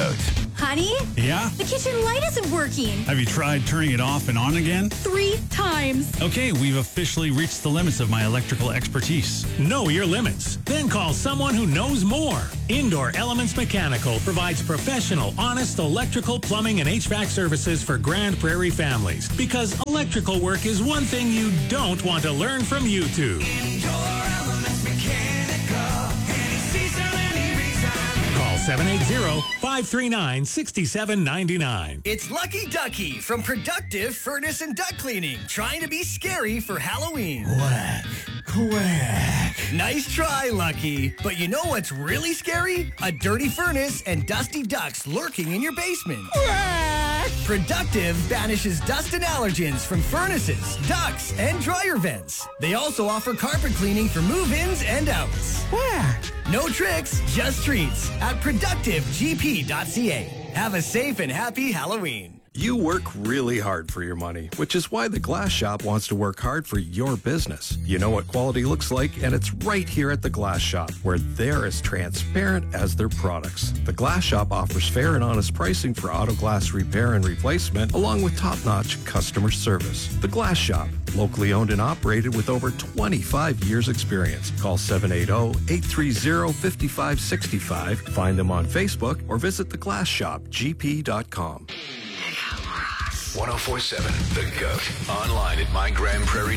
Goat. Honey? Yeah? The kitchen light isn't working. Have you tried turning it off and on again? 3 times. Okay, we've officially reached the limits of my electrical expertise. Know your limits. Then call someone who knows more. Indoor Elements Mechanical provides professional, honest electrical, plumbing, and HVAC services for Grand Prairie families. Because electrical work is one thing you don't want to learn from YouTube. Indoor Elements Mechanical. Any season, any reason. Call 780-539-6799. It's Lucky Ducky from Productive Furnace and Duct Cleaning. Trying to be scary for Halloween. Quack. Quack. Nice try, Lucky. But you know what's really scary? A dirty furnace and dusty ducts lurking in your basement. Productive banishes dust and allergens from furnaces, ducts, and dryer vents. They also offer carpet cleaning for move-ins and outs. No tricks, just treats at productivegp.ca. Have a safe and happy Halloween. You work really hard for your money, which is why the Glass Shop wants to work hard for your business. You know what quality looks like, and it's right here at the Glass Shop, where they're as transparent as their products. The Glass Shop offers fair and honest pricing for auto glass repair and replacement, along with top-notch customer service. The Glass Shop, locally owned and operated with over 25 years experience. Call 780-830-5565. Find them on Facebook or visit theglassshopgp.com. 1047 The Goat. Online at mygrandprairie.com.